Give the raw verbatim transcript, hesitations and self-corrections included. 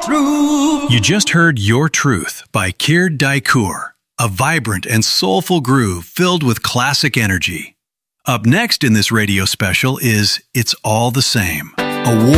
truth. You just heard Your Truth by Keir Daikour, a vibrant and soulful groove filled with classic energy. Up next in this radio special is It's All the Same, a war